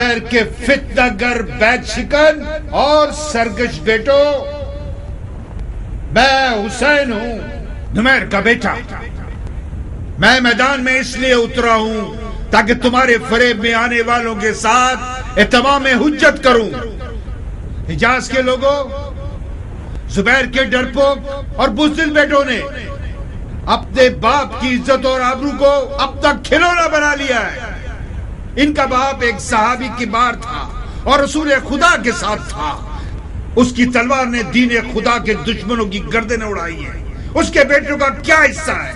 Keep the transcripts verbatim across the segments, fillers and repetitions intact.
के फितनागर बैग शिकन और सरगश बेटो, मैं हुसैन हूं, नुमैर का बेटा। मैं मैदान में इसलिए उतरा हूं ताकि तुम्हारे फरेब में आने वालों के साथ इत्माम हुज्जत करूं। हिजाज के लोगों, जुबैर के डरपोक और बुज़दिल बेटों ने अपने बाप की इज्जत और आबरू को अब तक खिलौना बना लिया है। इनका बाप एक सहाबी की बार था और रसूल खुदा के साथ था। उसकी तलवार ने दीन खुदा के दुश्मनों की गर्दनें उड़ाई हैं। उसके बेटों का क्या हिस्सा है?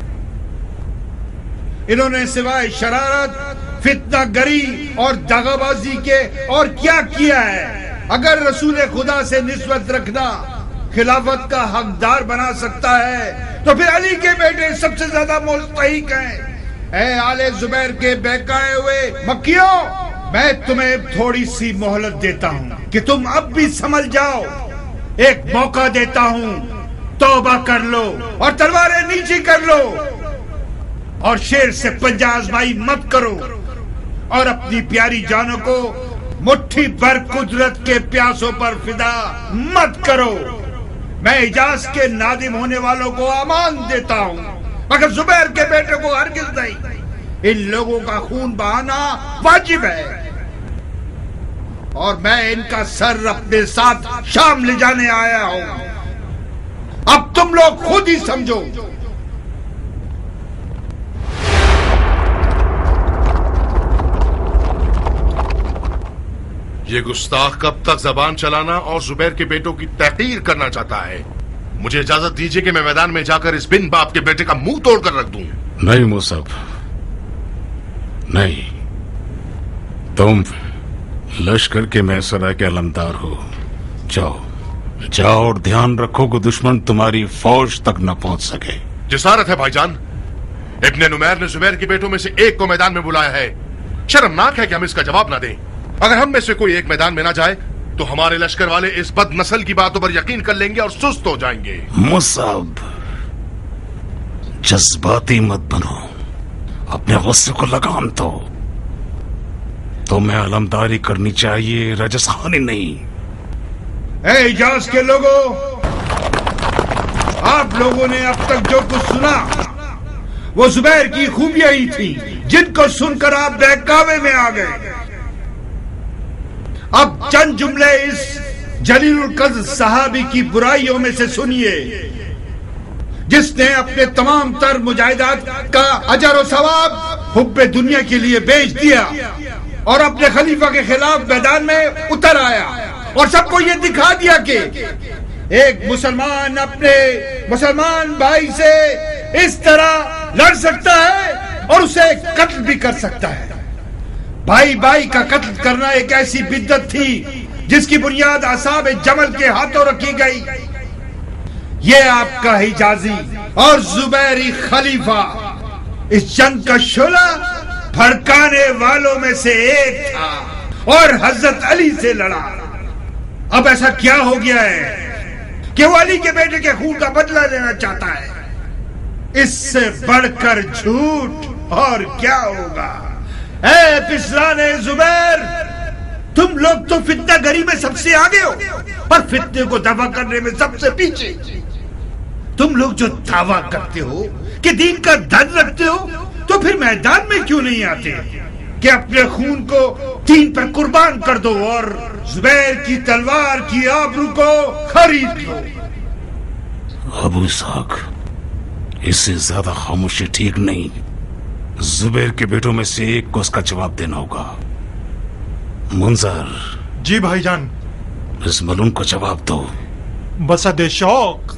इन्होंने सिवाय शरारत, फितनागरी और दगाबाजी के और क्या किया है? अगर रसूल खुदा से निस्बत रखना खिलाफत का हकदार बना सकता है तो फिर अली के बेटे सबसे ज्यादा मुस्तहिक हैं। ऐ आले जुबैर के बहकाए हुए मक्कियों, मैं तुम्हें थोड़ी सी मोहलत देता हूँ कि तुम अब भी समझ जाओ। एक मौका देता हूँ, तौबा कर लो और तलवारें नीचे कर लो और शेर से पंजा आजमाई मत करो और अपनी प्यारी जानों को मुट्ठी भर कुदरत के प्यासों पर फिदा मत करो। मैं इजाज के नादिम होने वालों को अमान देता हूँ, मगर जुबैर के बेटे को हरगिज़ नहीं। इन लोगों का खून बहाना वाजिब है और मैं इनका सर अपने साथ शाम ले जाने आया हूं। अब तुम लोग खुद ही समझो। ये गुस्ताख कब तक जबान चलाना और जुबैर के बेटों की तहकीर करना चाहता है? मुझे इजाजत दीजिए कि मैं मैदान में जाकर इस बिन बाप के बेटे का मुंह तोड़ कर रख दूं। नहीं मुसब, नहीं। तुम लश्कर के मैसरा के अलमदार हो। जाओ जाओ और ध्यान रखो कि दुश्मन तुम्हारी फौज तक न पहुंच सके। जिसारत है भाईजान। इब्ने नुमैर ने जुबैर के बेटों में से एक को मैदान में बुलाया है। शर्मनाक है कि हम इसका जवाब ना दें। अगर हम में से कोई एक मैदान में ना जाए तो हमारे लश्कर वाले इस बद नस्ल की बातों पर यकीन कर लेंगे और सुस्त हो जाएंगे। मुसब, जज्बाती मत बनो, अपने गुस्से को लगाम दो। तुम्हें अलमदारी करनी चाहिए, रजसखानी नहीं। ए इजाज के लोगों, आप लोगों ने अब तक जो कुछ सुना वो जुबैर की खूबियां ही थी, जिनको सुनकर आप बहकावे में आ गए। अब चंद जुमले इस जलीलुल कद्र सहाबी की बुराइयों में से सुनिए, जिसने अपने तमाम तर मुजाहिदात का अजर और सवाब हुब्बे दुनिया के लिए बेच दिया और अपने खलीफा के खिलाफ मैदान में उतर आया और सबको ये दिखा दिया कि एक मुसलमान अपने मुसलमान भाई से इस तरह लड़ सकता है और उसे कत्ल भी कर सकता है। भाई भाई का कत्ल करना एक ऐसी बिद्दत थी जिसकी बुनियाद असाब जमल के हाथों रखी गई। ये आपका हिजाजी और जुबैरी खलीफा इस जंग का शोला भड़काने वालों में से एक था और हजरत अली से लड़ा। अब ऐसा क्या हो गया है कि वो अली के बेटे के खून का बदला लेना चाहता है? इससे बढ़कर झूठ और क्या होगा? ऐ पिसराने जुबैर, तुम लोग तो फितनागरी में सबसे आगे हो और फितने को दफा करने में सबसे पीछे। तुम लोग जो दावा करते हो कि दीन का धन रखते हो, तो फिर मैदान में क्यों नहीं आते कि अपने खून को दीन पर कुर्बान कर दो और जुबैर की तलवार की आबरू को खरीद लो? अबू इसहाक, इससे ज्यादा खामोशी ठीक नहीं। जुबैर के बेटों में से एक को उसका जवाब देना होगा। मुंजर। जी भाईजान। इस मलून को जवाब दो। बसद शौक।